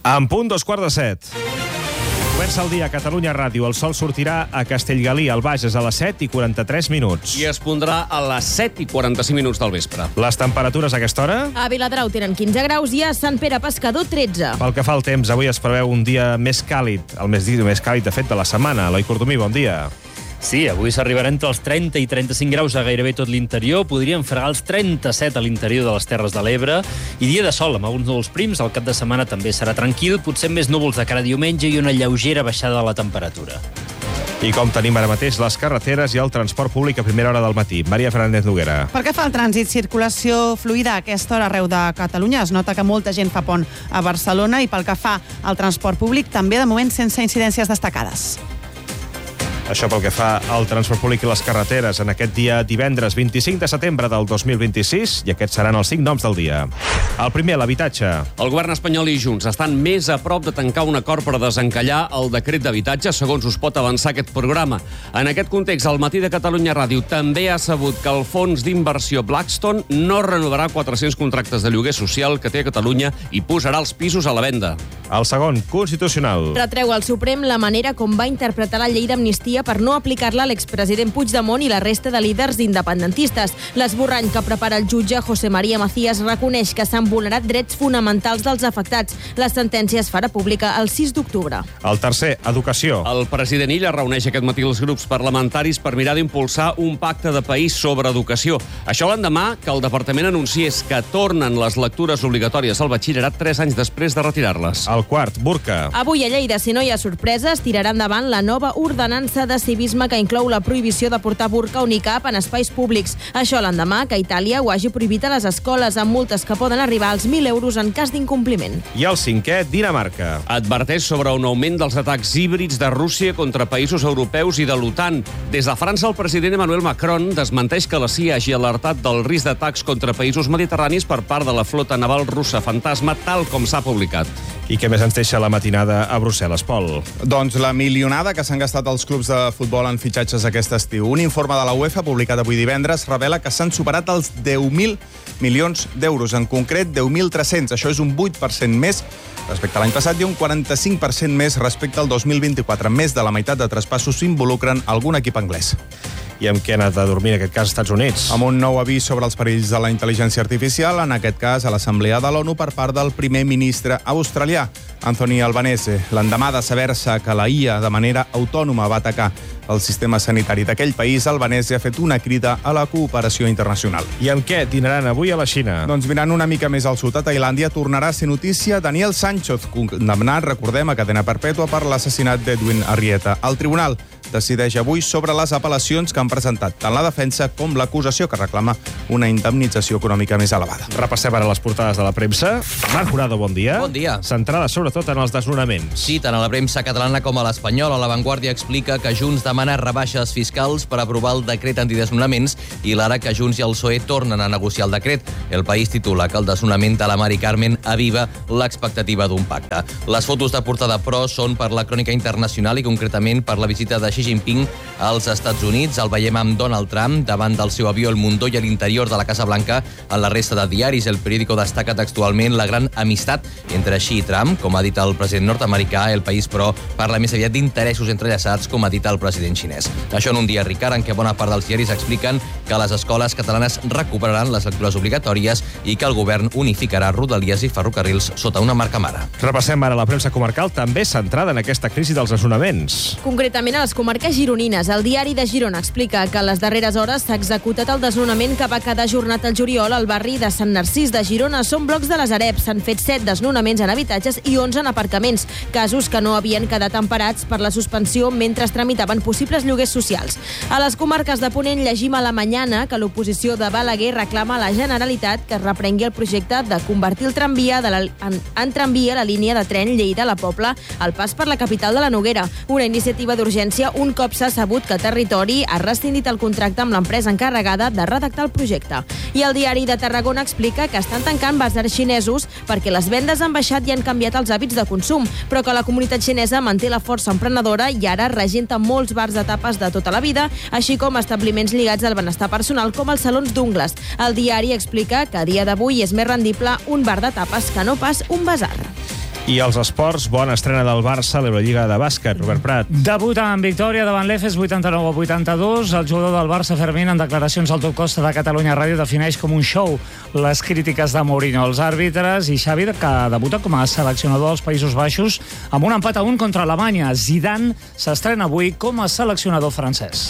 En punt, 7:15. Comença el dia a Catalunya Ràdio. El sol sortirà a Castellgalí, al Bages, a les 7:43. I es pondrà a les 7:45 del vespre. Les temperatures a aquesta hora? A Viladrau tenen 15 graus i a Sant Pere Pescador 13. Pel que fa al temps, avui es preveu un dia més càlid, el més càlid, de fet, de la setmana. Eloi Cordomí, bon dia. Sí, avui s'arribarà entre els 30 i 35 graus a gairebé tot l'interior. Podrien fregar els 37 a l'interior de les Terres de l'Ebre. I dia de sol, amb alguns núvols prims. El cap de setmana també serà tranquil. Potser més núvols de cara a diumenge i una lleugera baixada de la temperatura. I com tenim ara mateix les carreteres i el transport públic a primera hora del matí. Maria Fernández Noguera. Pel que fa al trànsit, circulació fluida a aquesta hora arreu de Catalunya. Es nota que molta gent fa pont a Barcelona i pel que fa al transport públic, també de moment sense incidències destacades. Això pel que fa al transport públic i les carreteres en aquest dia divendres 25 de setembre del 2026, i aquests seran els 5 noms del dia. El primer, l'habitatge. El govern espanyol i Junts estan més a prop de tancar un acord per desencallar el decret d'habitatge, segons us pot avançar aquest programa. En aquest context, al matí de Catalunya Ràdio també ha sabut que el fons d'inversió Blackstone no renovarà 400 contractes de lloguer social que té a Catalunya i posarà els pisos a la venda. El segon, constitucional. Retreu al Suprem la manera com va interpretar la llei d'amnistia per no aplicar-la a l'expresident Puigdemont i la resta de líders independentistes. L'esborrany que prepara el jutge José María Macías reconeix que s'han vulnerat drets fonamentals dels afectats. La sentència es farà pública el 6 d'octubre. El tercer, educació. El president Illa reuneix aquest matí els grups parlamentaris per mirar d'impulsar un pacte de país sobre educació. Això l'endemà que el departament anunciés que tornen les lectures obligatòries al batxillerat 3 anys després de retirar-les. El quart, burca. Avui a Lleida, si no hi ha sorpreses, tirarà endavant la nova ordenança de civisme que inclou la prohibició de portar burca o nicab en espais públics. Això l'endemà que Itàlia ho hagi prohibit a les escoles, amb multes que poden arribar als 1.000 euros en cas d'incompliment. I el cinquè, Dinamarca. Adverteix sobre un augment dels atacs híbrids de Rússia contra països europeus i de l'OTAN. Des de França, el president Emmanuel Macron desmenteix que la CIA hagi alertat del risc d'atacs contra països mediterranis per part de la flota naval russa fantasma, tal com s'ha publicat. I què més ens deixa la matinada a Brussel·les, Pol? Doncs la milionada que s'han gastat els clubs de futbol en fitxatges aquest estiu. Un informe de la UEFA, publicat avui divendres, revela que s'han superat els 10.000 milions d'euros. En concret, 10.300. Això és un 8% més respecte a l'any passat i un 45% més respecte al 2024. Més de la meitat de traspassos s'involucren algun equip anglès. I amb què ha anat a dormir, en aquest cas, als Estats Units? Amb un nou avís sobre els perills de la intel·ligència artificial, en aquest cas a l'Assemblea de l'ONU per part del primer ministre australià, Anthony Albanese, l'endemà de saber-se que la IA de manera autònoma va atacar el sistema sanitari d'aquell país. Albanese ha fet una crida a la cooperació internacional. I amb què dinaran avui a la Xina? Doncs mirant una mica més al sud, a Tailàndia, tornarà a ser notícia Daniel Sánchez, condemnat, recordem, a cadena perpètua per l'assassinat d'Edwin Arrieta. El tribunal decideix avui sobre les apel·lacions que han presentat tant la defensa com l'acusació, que reclama una indemnització econòmica més elevada. Repassem ara les portades de la premsa. Marc Jurado, bon dia. Bon dia. Centrada sobretot en els desnonaments. Sí, tant a la premsa catalana com a l'espanyola. La Vanguardia explica que Junts demana rebaixes fiscals per aprovar el decret antidesnonaments i l'ara que Junts i el PSOE tornen a negociar el decret. El País titula que el desnonament de la Mari Carmen aviva l'expectativa d'un pacte. Les fotos de portada, però, són per la crònica internacional i concretament per la visita de Xi Jinping als Estats Units. El veiem amb Donald Trump davant del seu avió El Mundo i a l'interior de la Casa Blanca. En la resta de diaris, El Periódico destaca textualment la gran amistat entre Xi i Trump. Com ha dit el president nord-americà, El País, però, parla més aviat d'interessos entrellaçats, com ha dit el president xinès. Això en un dia, Ricard, en què bona part dels diaris expliquen que les escoles catalanes recuperaran les lectures obligatòries i que el govern unificarà rodalies i ferrocarrils sota una marca mare. Repassem ara la premsa comarcal, també centrada en aquesta crisi dels desnonaments. Concretament a les comarques gironines. El diari de Girona explica que a les darreres hores s'ha executat el desnonament que va quedar ajornat al juliol al barri de Sant Narcís de Girona. Són blocs de les Arep. S'han fet 7 desnonaments en habitatges i 11 en aparcaments, casos que no havien quedat emparats per la suspensió mentre es tramitaven possibles lloguers socials. A les comarques de Ponent llegim a la Mañana que l'oposició de Balaguer reclama a la Generalitat que es reprengui el projecte de convertir el tramvia en tramvia a la línia de tren Lleida-La Pobla al pas per la capital de la Noguera. Una iniciativa d'urgència un cop s'ha sabut que Territori ha rescindit el contracte amb l'empresa encarregada de redactar el projecte. I el diari de Tarragona explica que estan tancant basars xinesos perquè les vendes han baixat i han canviat els hàbits de consum, però que la comunitat xinesa manté la força emprenedora i ara regenta molts bars de tapes de tota la vida, així com establiments lligats al benestar personal com els salons d'ungles. El diari explica que a dia d'avui és més rendible un bar de tapes que no pas un basar. I els esports, bona estrena del Barça a l'Eurolliga de bàsquet. Robert Prat. Debuta en victòria davant l'Efes 89-82. El jugador del Barça, Fermín, en declaracions al Top Costa de Catalunya Ràdio, defineix com un show les crítiques de Mourinho als àrbitres, i Xavi, que debuta com a seleccionador dels Països Baixos amb un empat a 1 contra Alemanya. Zidane s'estrena avui com a seleccionador francès.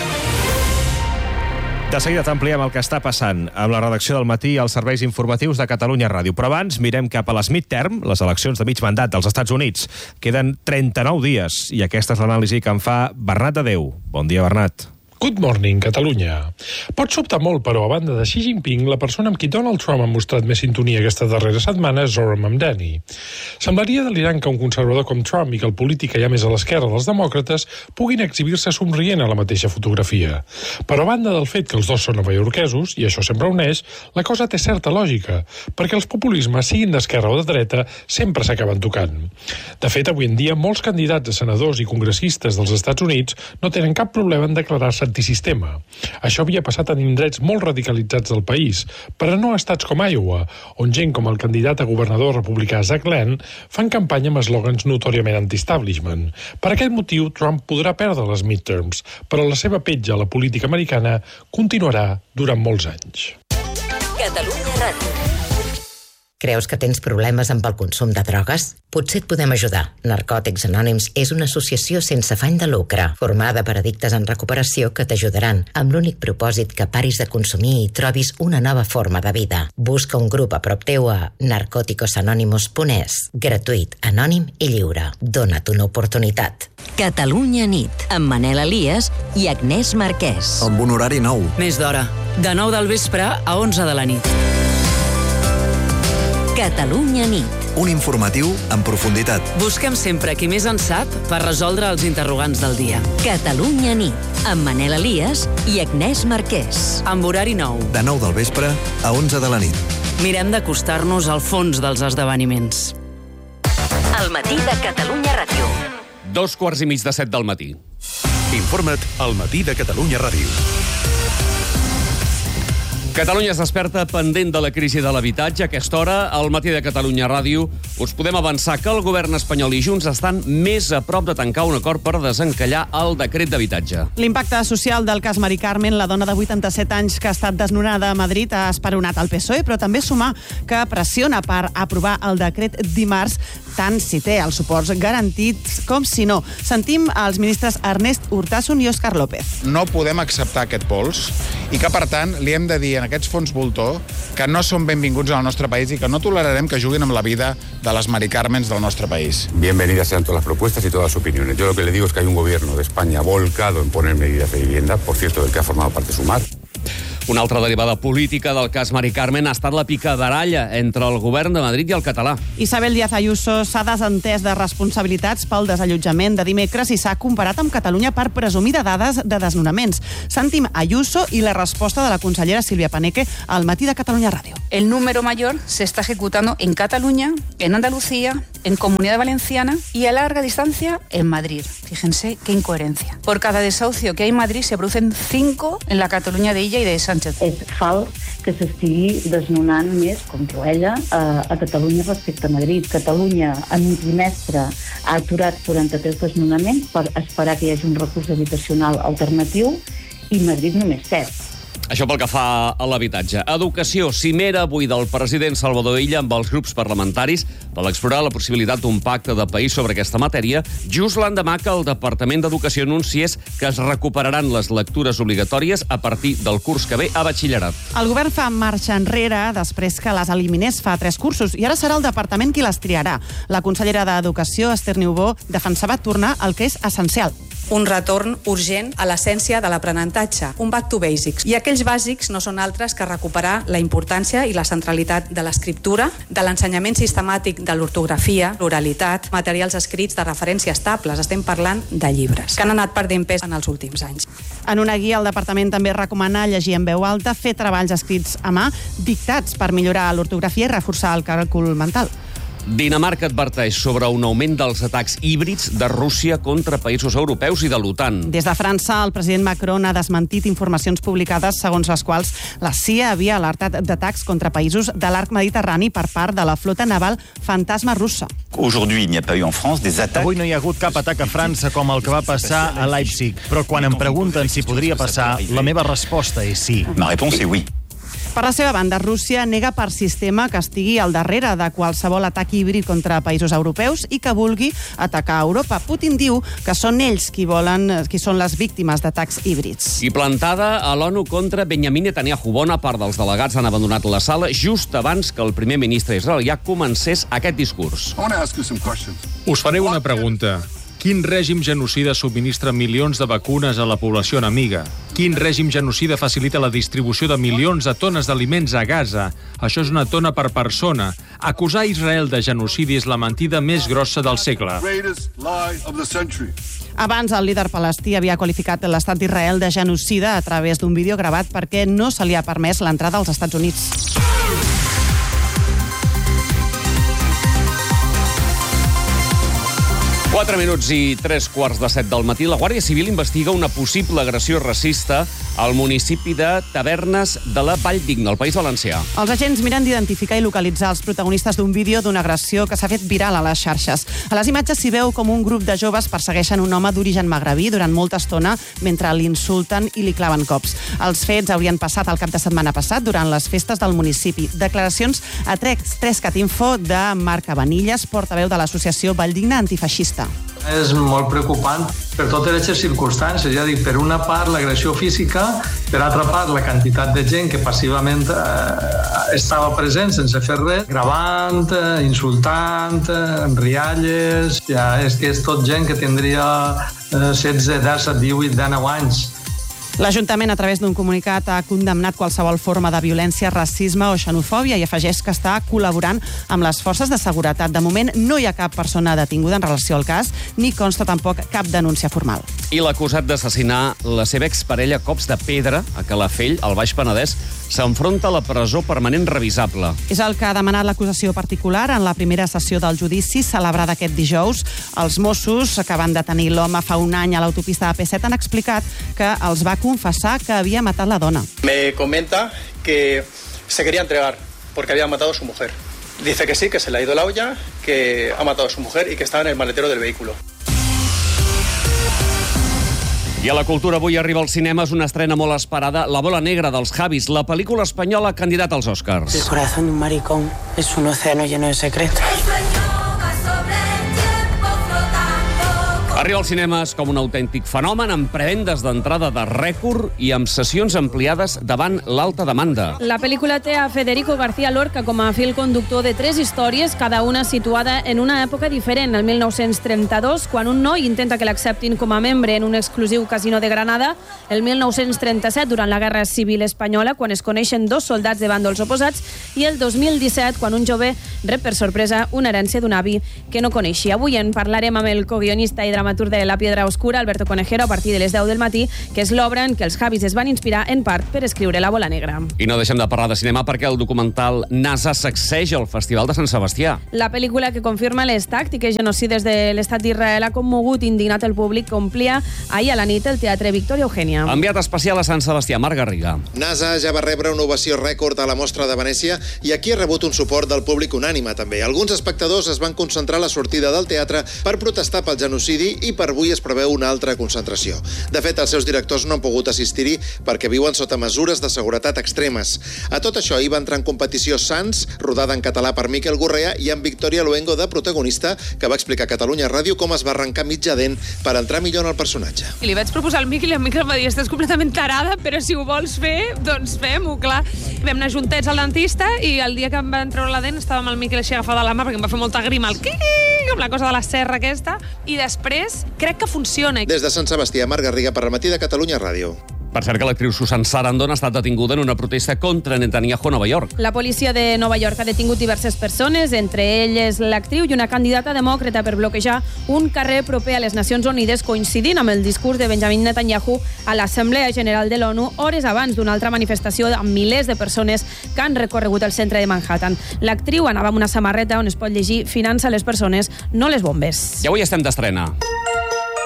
De seguida t'ampliem el que està passant amb la redacció del Matí als serveis informatius de Catalunya Ràdio. Però abans mirem cap a les midterm, les eleccions de mig mandat dels Estats Units. Queden 39 dies i aquesta és l'anàlisi que en fa Bernat de Déu. Bon dia, Bernat. Good morning, Catalunya. Pot sobtar molt, però a banda de Xi Jinping, la persona amb qui Donald Trump ha mostrat més sintonia aquesta darrera setmana és Zohran Mamdani. Semblaria delirant que un conservador com Trump i que el polític allà més a l'esquerra dels demòcrates puguin exhibir-se somrient a la mateixa fotografia. Però a banda del fet que els dos són novaiorquesos, i això sempre uneix, la cosa té certa lògica, perquè els populismes, siguin d'esquerra o de dreta, sempre s'acaben tocant. De fet, avui en dia, molts candidats a senadors i congressistes dels Estats Units no tenen cap problema en declarar-se antisistema. Això havia passat en indrets molt radicalitzats del país, però no a estats com Iowa, on gent com el candidat a governador republicà Zach Glenn fan campanya amb eslògans notòriament anti-establishment. Per aquest motiu, Trump podrà perdre les midterms, però la seva petja a la política americana continuarà durant molts anys. Catalunya Ràdio. Creus que tens problemes amb el consum de drogues? Potser et podem ajudar. Narcòtics Anònims és una associació sense afany de lucre, formada per addictes en recuperació que t'ajudaran, amb l'únic propòsit que paris de consumir i trobis una nova forma de vida. Busca un grup a prop teu a narcoticosanonymous.es. Gratuït, anònim i lliure. Dona't una oportunitat. Catalunya nit, amb Manel Elias i Agnès Marquès. Amb un horari nou. Més d'hora. De 9 del vespre a 11 de la nit. Catalunya nit. Un informatiu en profunditat. Busquem sempre qui més en sap per resoldre els interrogants del dia. Catalunya nit, amb Manel Elias i Agnès Marquès. Amb horari nou. De 9 del vespre a 11 de la nit. Mirem d'acostar-nos al fons dels esdeveniments. El matí de Catalunya Ràdio. 2:45 del matí. Informa't al matí de Catalunya Ràdio. Catalunya es desperta pendent de la crisi de l'habitatge. A aquesta hora, al matí de Catalunya Ràdio, us podem avançar que el govern espanyol i Junts estan més a prop de tancar un acord per desencallar el decret d'habitatge. L'impacte social del cas Mari Carmen, la dona de 87 anys que ha estat desnonada a Madrid, ha esperonat el PSOE, però també sumar que pressiona per aprovar el decret dimarts, tant si té els suports garantits com si no. Sentim els ministres Ernest Urtasun i Òscar López. No podem acceptar aquest pols i que, per tant, li hem de dir en aquests fons voltor que no són benvinguts al nostre país i que no tolerarem que juguin amb la vida de les Mari Carmens del nostre país. Bienvenidas sean todas las propuestas y todas las opiniones. Yo lo que le digo es que hay un gobierno de España volcado en poner medidas de vivienda, por cierto, del que ha formado parte Sumar. Una altra derivada política del cas Mari Carmen ha estat la picabaralla entre el govern de Madrid i el català. Isabel Díaz Ayuso s'ha desentès de responsabilitats pel desallotjament de dimecres i s'ha comparat amb Catalunya per presumir de dades de desnonaments. Sentim Ayuso i la resposta de la consellera Silvia Paneque al matí de Catalunya Ràdio. El número mayor se está ejecutando en Cataluña, en Andalucía, en Comunidad Valenciana y a larga distancia en Madrid. Fíjense qué incoherencia. Por cada desahucio que hay en Madrid se producen 5 en la Catalunya d'Illa i de Sánchez. És fals que s'estigui desnonant més, com diu ella, a Catalunya respecte a Madrid. Catalunya en un trimestre ha aturat 43 desnonaments per esperar que hi hagi un recurs habitacional alternatiu i Madrid només 7. Això pel que fa a l'habitatge. Educació, cimera avui del president Salvador Illa amb els grups parlamentaris per explorar la possibilitat d'un pacte de país sobre aquesta matèria, just l'endemà que el Departament d'Educació anunciés que es recuperaran les lectures obligatòries a partir del curs que ve a batxillerat. El govern fa marxa enrere després que les eliminés fa 3 cursos i ara serà el departament qui les triarà. La consellera d'Educació, Esther Niubó, defensava tornar al que és essencial. Un retorn urgent a l'essència de l'aprenentatge, un back to basics. I aquells bàsics no són altres que recuperar la importància i la centralitat de l'escriptura, de l'ensenyament sistemàtic de l'ortografia, l'oralitat, materials escrits de referència estables. Estem parlant de llibres, que han anat perdent pes en els últims anys. En una guia, el departament també recomana llegir en veu alta, fer treballs escrits a mà, dictats per millorar l'ortografia i reforçar el càlcul mental. Dinamarca adverteix sobre un augment dels atacs híbrids de Rússia contra països europeus i de l'OTAN. Des de França, el president Macron ha desmentit informacions publicades segons les quals la CIA havia alertat d'atacs contra països de l'arc mediterrani per part de la flota naval fantasma russa. Avui no hi ha hagut cap atac a França com el que va passar a Leipzig, però quan em pregunten si podria passar, la meva resposta és sí. Per la seva banda, Rússia nega per sistema que estigui al darrere de qualsevol atac híbrid contra països europeus i que vulgui atacar Europa. Putin diu que són ells qui són les víctimes d'atacs híbrids. I plantada a l'ONU contra Benjamin Netanyahu. Bona part dels delegats han abandonat la sala just abans que el primer ministre israelià comencés aquest discurs. Us faré una pregunta. Quin règim genocida subministra milions de vacunes a la població enemiga? Quin règim genocida facilita la distribució de milions de tones d'aliments a Gaza? Això és una tona per persona. Acusar Israel de genocidi és la mentida més grossa del segle. Abans, el líder palestí havia qualificat l'estat d'Israel de genocida a través d'un vídeo gravat perquè no se li ha permès l'entrada als Estats Units. 4 minuts i 3:15 del matí. La Guàrdia Civil investiga una possible agressió racista al municipi de Tavernes de la Valldigna, al País Valencià. Els agents miren d'identificar i localitzar els protagonistes d'un vídeo d'una agressió que s'ha fet viral a les xarxes. A les imatges s'hi veu com un grup de joves persegueixen un home d'origen magrebí durant molta estona mentre l'insulten i li claven cops. Els fets haurien passat el cap de setmana passat durant les festes del municipi. Declaracions a 3CAT-Info de Marc Abanilles, portaveu de l'associació Valldigna Antifeixista. És molt preocupant per totes aquestes circumstàncies, ja dic, per una part l'agressió física, per altra part la quantitat de gent que passivament estava present sense fer res, gravant, insultant, en rialles, ja és que és tot gent que tindria 16, 17, 18, 19 anys. L'Ajuntament, a través d'un comunicat, ha condemnat qualsevol forma de violència, racisme o xenofòbia i afegeix que està col·laborant amb les forces de seguretat. De moment, no hi ha cap persona detinguda en relació al cas, ni consta tampoc cap denúncia formal. I l'acusat d'assassinar la seva exparella a cops de pedra a Calafell, al Baix Penedès, s'enfronta a la presó permanent revisable. És el que ha demanat l'acusació particular en la primera sessió del judici celebrada aquest dijous. Els Mossos, que van detenir l'home fa un any a l'autopista de P7, han explicat que els va confessar que havia matat la dona. Me comenta que se quería entregar porque había matado a su mujer. Dice que sí, que se le ha ido la olla, que ha matado a su mujer y que estaba en el maletero del vehículo. I a la cultura avui arriba als cinemes una estrena molt esperada, La bola negra dels Javis, la pel·lícula espanyola candidata als Oscars. El corazón de un maricón es un océano lleno de secretos. Arriba als cinemes com un autèntic fenomen, amb prevendes d'entrada de rècord i amb sessions ampliades davant l'alta demanda. La pel·lícula té a Federico García Lorca com a fil conductor de 3 històries, cada una situada en una època diferent. El 1932, quan un noi intenta que l'acceptin com a membre en un exclusiu casino de Granada. El 1937, durant la Guerra Civil Espanyola, quan es coneixen 2 soldats de bàndols oposats. I el 2017, quan un jove rep per sorpresa una herència d'un avi que no coneixia. Avui en parlarem amb el coguionista i dramaturg de La Piedra Oscura, Alberto Conejero, a partir de les 10 del matí, que és l'obra en què els Javis es van inspirar en part per escriure La bola negra. I no deixem de parlar de cinema perquè el documental NASA sacseja el Festival de Sant Sebastià. La pel·lícula que confirma les tàctiques genocides de l'estat d'Israel ha commogut i indignat el públic que omplia ahir a la nit el Teatre Victòria Eugènia. Enviat especial a Sant Sebastià, Marc Garriga. NASA ja va rebre una ovació rècord a la mostra de Venècia i aquí ha rebut un suport del públic unànime també. Alguns espectadors es van concentrar a la sortida del teatre per protestar pel genocidi i per avui es preveu una altra concentració. De fet, els seus directors no han pogut assistir-hi perquè viuen sota mesures de seguretat extremes. A tot això hi va entrar en competició Sants, rodada en català per Miquel Gorrea, i amb Victòria Luengo de protagonista, que va explicar a Catalunya Ràdio com es va arrencar mitja dent per entrar millor en el personatge. I li vaig proposar al Miquel i el Miquel em va dir estàs completament tarada, però si ho vols fer, doncs fem-ho, clar. Vam anar juntets al dentista i el dia que em van treure la dent estava amb el Miquel així agafada a la mà perquè em va fer molta grima el com la cosa de la serra aquesta, i després crec que funciona. Des de Sant Sebastià, Marc Garriga, per al Matí de Catalunya Ràdio. Per cert que l'actriu Susan Sarandon ha estat detinguda en una protesta contra Netanyahu a Nova York. La policia de Nova York ha detingut diverses persones, entre elles l'actriu i una candidata demòcrata per bloquejar un carrer proper a les Nacions Unides, coincidint amb el discurs de Benjamin Netanyahu a l'Assemblea General de l'ONU hores abans d'una altra manifestació amb milers de persones que han recorregut el centre de Manhattan. L'actriu anava amb una samarreta on es pot llegir "Finança les persones, no les bombes". I avui estem d'estrena.